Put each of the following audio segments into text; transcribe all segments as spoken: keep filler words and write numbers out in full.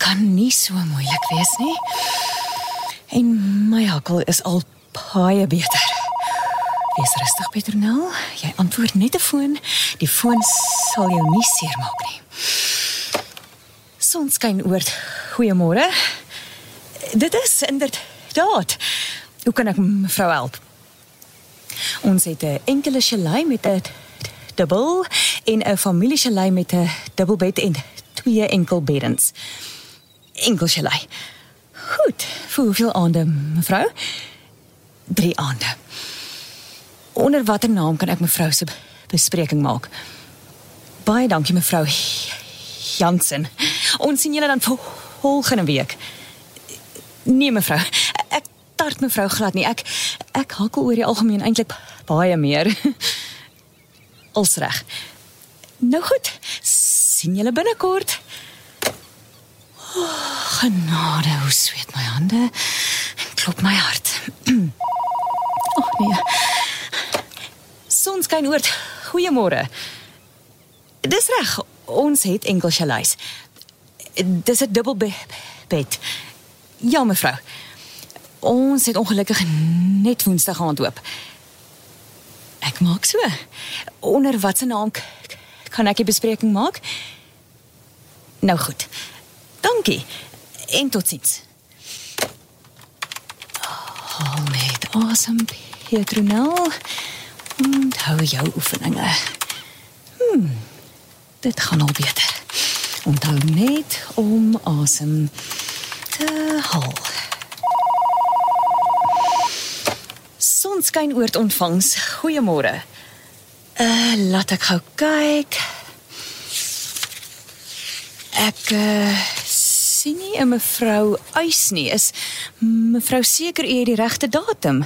gaan nie so moeilik wees nie. En my hakkel is al baie beter. Wees rustig, Petronel. Jy antwoord net 'n foon. Die foon sal jou nie seermaak nie. Sonskyn-oord, goeiemôre. Dit is inderdaad. Hoe kan ek mevrou help? Ons het 'n enkele chalet met 'n dubbel en 'n familie chalet met 'n dubbelbed en twee enkelbeddens. Enkel chalet. Goed, vir hoeveel aande, mevrou? Drie aande. Onder watter naam kan ek mevrou se bespreking maak? Baie dankie, mevrou Jansen. Ons sien julle dan volgende week. Nee, mevrou. Ek tart mevrou glad nie. Ek ek hakkel oor die algemeen eintlik baie meer. Als reg. Nou goed, sien julle binnekort. Oh, genade, hoe sweet my hande en klop my hart. Oh nee. Sonskyn-oord, goeiemôre. Dis reg, ons het enkel chalets. Dis 'n dubbel bed. Ja, mevrou. Ons het ongelukkig net Woensdag aand oop. Ek maak so. Onder watse naam kan ek die bespreking maak? Nou goed. Dankie. En totsiens. Haal net asem, Petronel. Onthou jou oefeninge. Hmm, dit gaan al beter. Onthou net om asem te haal. Sonskyn-oord ontvangs. Goeiemôre. Uh, laat ek gou kyk. Ek uh, sien nie 'n mevrou Uys nie. Is mevrou seker u het die regte datum?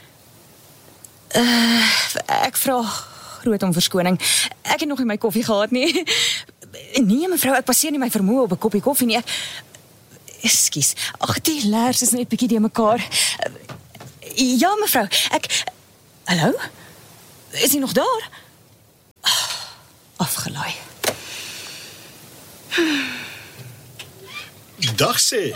Uh, ek vra groot om verskoning. Ek het nog nie my koffie gehad nie. Nee, mevrou, ek passeer nie my vermoë op 'n koppie koffie nie. Ek... Ekskuus. Ag, die lers is net bietjie de mekaar. Ja, mevrou, ek... Hallo? Is hy nog daar? Afgelaai. Dag sê.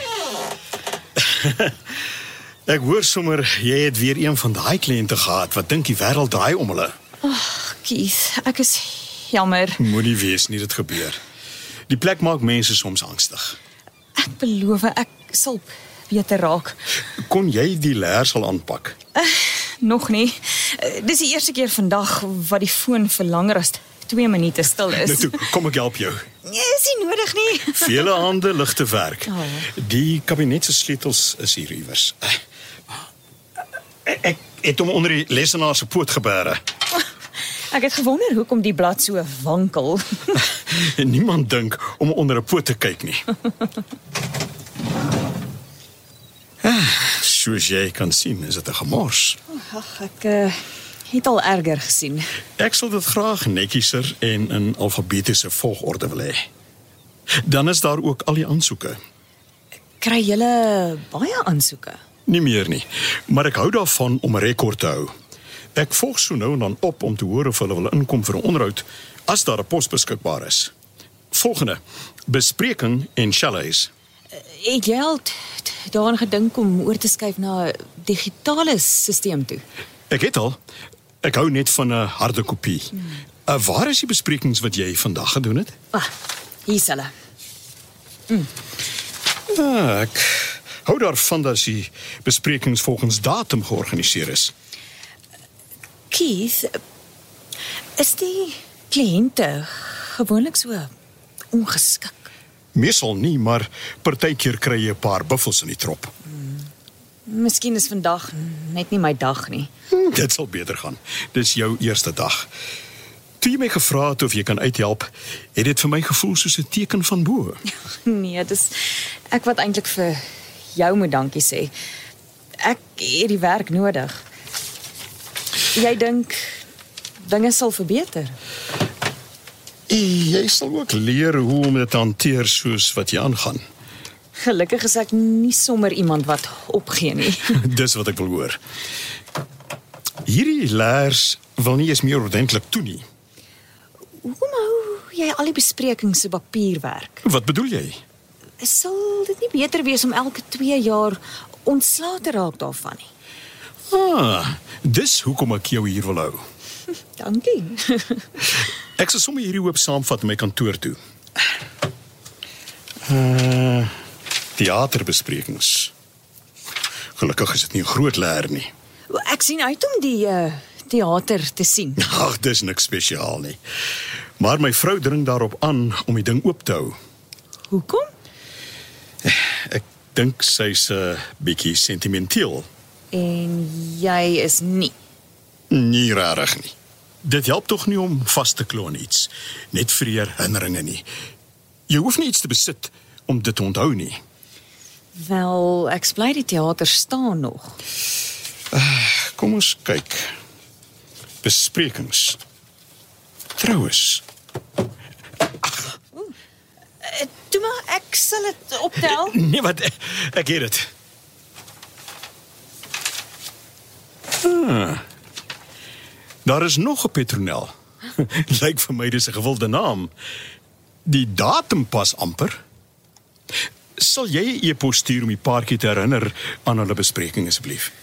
Ek hoor sommer, jy het weer een van daai kliënte gehad, wat dink die wêreld draai om hulle. Ag, Keith, ek is jammer. Moenie wees nie, dit gebeur. Die plek maak mense soms angstig. Ek beloof, ek sal beter raak. Kon jy die lers al aanpak? Uh, nog nie. Uh, dis die eerste keer vandag wat die foon vir langer as twee minute stil is. Nou toe, kom ek help jou. Nee, is nie nodig nie. Vele hande, ligte werk. Oh. Die kabinet se sleutels is hier iewers. Ek, ek het hom onder die lesenaar se poot gebêre. Ek het gewonder hoekom die blad so wankel. Niemand dink om onder 'n poot te kyk nie. Soos jy kan sien, is dit 'n gemors. Ag, ek uh, het al erger gesien. Ek sal dit graag netjieser en in alfabetiese volgorde wil hê. Dan is daar ook al die aansoeke. Kry julle baie aansoeke? Nie meer nie, maar ek hou daarvan om 'n rekord te hou. Ek volg so nou en dan op om te hoor of hulle wil inkom vir 'n onderhoud as daar 'n pos beskikbaar is. Volgende, bespreking en chalets. Het jy al daaraan gedink om oor te skuif na 'n digitale stelsel toe? Ek het al. Ek hou net van 'n harde kopie. Hmm. Uh, waar is die besprekings wat jy vandag gedoen het? Ah, hier is hulle. Hmm. Ah, ek hou daarvan dat die besprekings volgens datum georganiseer is. Keith, is die kliënte gewoonlik so ongeskik? Meestal nie, maar partykeer kry jy 'n paar buffels in die trop. Hmm. Miskien is vandag net nie my dag nie. Hmm, dit sal beter gaan. Dis jou eerste dag. Toe jy my gevra het of jy kan uithelp, het dit vir my gevoel soos 'n teken van bo. Nee, dis ek wat eintlik vir jou moet dankie sê. Ek het die werk nodig. Jy dink dinge sal verbeter? Jy sal ook leer hoe om dit te hanteer soos wat jy aangaan. Gelukkig is ek nie sommer iemand wat opgee nie. Dis wat ek wil hoor. Hierdie lers wil nie eens meer ordentlik toe nie. Hoekom hou jy al die besprekings se papierwerk? Wat bedoel jy? Sal dit nie beter wees om elke twee jaar ontslae te raak daarvan nie? Ah, dis hoekom ek jou hier wil hou. Dankie. Ek sal sommer hierdie hoop saamvat in my kantoor toe. Uh, theaterbesprekings. Gelukkig is dit nie 'n groot leer nie. Ek sien uit om die uh, theater te sien. Ag, dis niks spesiaal nie. Maar my vrou dring daarop aan om die ding oop te hou. Hoekom? Ek dink sy's 'n uh, bietjie sentimenteel. En jy is nie. Nie rarig nie. Dit help tog nie om vas te klo aan iets, net vir die herinneringe nie. Jy hoef nie iets te besit om dit te onthou nie. Wel, ek bly die theater staan nog. Kom ons kyk. Besprekings. Troues. Toe maar, ek sal dit optel. Nee, wat, ek het dit. Ah, daar is nog 'n Petronel. Lyk vir my dis 'n gewilde naam. Die datum pas amper. Sal jy 'n e-pos stuur om die paartjie te herinner aan hulle bespreking asseblief?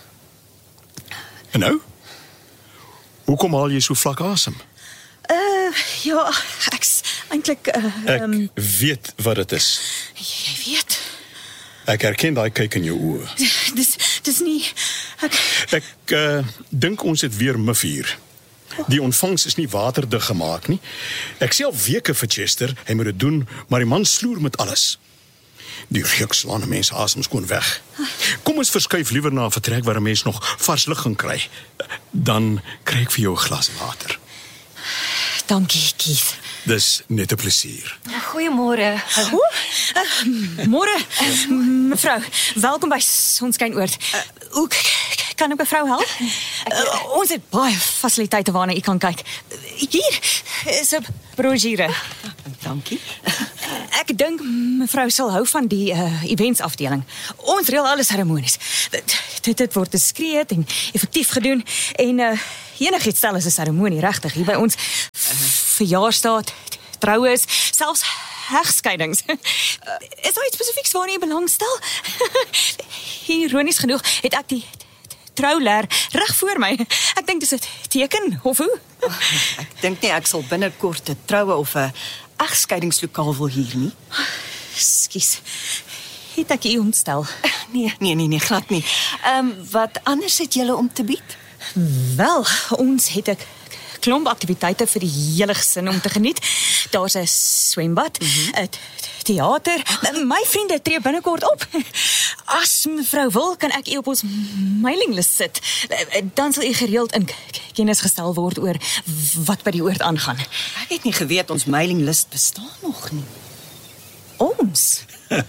En nou? Hoekom haal jy so vlak asem? Uh, ja, ek's eintlik uh, Ek um, weet wat dit is. jy weet. Ek herken daai kyk in jou oë. Dis dis nie ek Ek uh, dink ons het weer mif hier. Die ontvangs is nie waterdig gemaak nie. Ek sê al weke vir Chester, hy moet dit doen, maar die man sloer met alles. Die reuk slaan 'n mens asem skoon weg. Kom ons verskuif liewer na 'n vertrek waar 'n mens nog vars lug gaan kry. Dan kry ek vir jou 'n glas water. Dankie, Keith. Dis net 'n plesier. Goeiemôre. O, uh, môre, uh, mevrou. Welkom by Sonskyn-oord. Uh, hoe k- kan ek mevrou help? Uh, ons het baie fasiliteite waarna u kan kyk. Hier is 'n brosjure. Dankie. Ek dink mevrou sal hou van die uh, eventsafdeling. Ons reël alle seremonies. Dit, dit, dit word diskreet en effektief gedoen en uh, enigiets stel as 'n seremonie regtig hier by ons. Verjaarsdae, troues, selfs hegskeidings. Is daar iets spesifieks waarna jy belangstel? Ironies genoeg het ek die trouleer reg voor my. Ek dink dis 'n teken of hoe? Ek dink nie ek sal binnekort 'n troue of 'n egskeidingslokaal wil hier nie. Skus. Het ek u ontstel? Nee, nee, nee, nee, glad nie. Ehm um, wat anders het julle om te bied? Wel, ons het 'n klomp aktiwiteite vir die hele gesin om te geniet. Daar's 'n swembad, 'n mm-hmm. theater. My vriende tree binnekort op. As mevrou wil, kan ek u op ons mailinglys sit. Dan sal u gereeld in kennis gestel word oor wat by die oord aangaan. Ek het nie geweet ons mailinglys bestaan nog nie. Ons?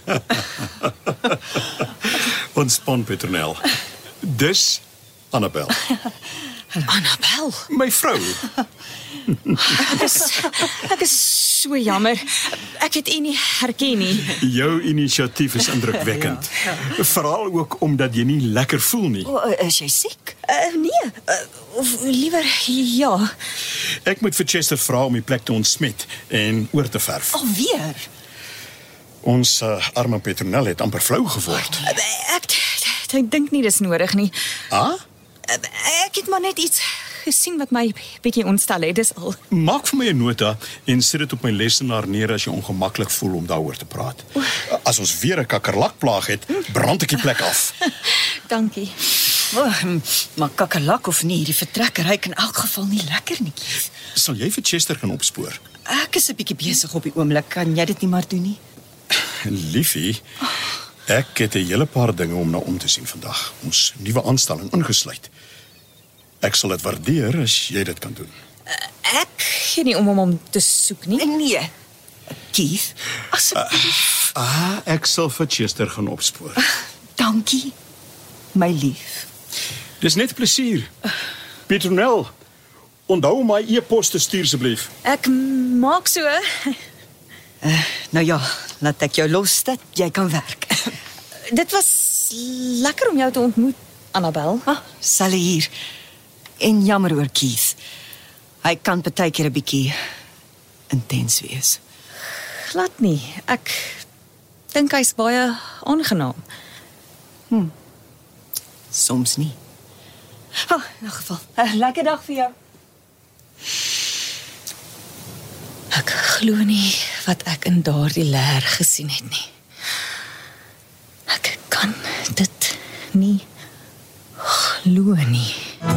Ontspan, Petronel. Dis Annabel. Annabel. My vrou. Ek is, ek is so jammer. Ek het u nie herken nie. Jou inisiatief is indrukwekkend. Veral ook omdat jy nie lekker voel nie. O, is jy siek? Uh, nee, uh, of liewer ja. Ek moet vir Chester vra om die plek te ontsmet en oor te verf. Alweer? Ons uh, arme Petronel het amper flou geword. Uh, ek, ek dink nie dis nodig nie. Ah? Uh, ek het maar net iets gesien wat my bietjie ontstel het, dis al. Maak vir my 'n nota en sit dit op my lesenaar neer as jy ongemaklik voel om daaroor te praat. As ons weer 'n kakkerlakplaag het, brand ek die plek af. Dankie. Oh, maar kakkerlak of nie, die vertrek ryk in elk geval nie lekker nie. Sal jy vir Chester gaan opspoor? Ek is 'n bietjie besig op die oomblik. Kan jy dit nie maar doen nie? Liefie, ek het 'n hele paar dinge om na om te sien vandag. Ons nuwe aanstelling ingesluit. Ek sal dit waardeer as jy dit kan doen. Ek gee nie om om om te soek nie. Nee. Keith, asseblief. Ah, ek sal vir Chester gaan opspoor. Dankie, my lief. Dis net 'n plesier. Petronel, onthou om my e-pos te stuur asseblief. Ek maak so. Uh, nou ja, laat ek jou los dat jy kan werk. Dit was lekker om jou te ontmoet, Annabel. Ah, Sally hier. En jammer oor Keith. Hy kan partykeer 'n bietjie intens wees. Glad nie. Ek dink hy's baie aangenaam. Soms nie. Oh, in elk geval, 'n lekker dag vir jou. Ek glo nie wat ek in daardie leer gesien het nie. Ek kan dit nie glo nie.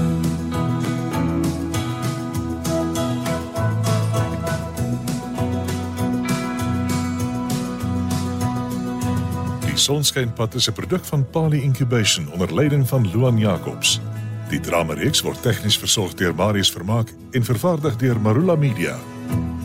Die Sonskynpad is 'n produk van Pali Incubation onder leiding van Luan Jacobs. Die dramareeks word tegnies versorg deur Marius Vermaak en vervaardig deur Marula Media.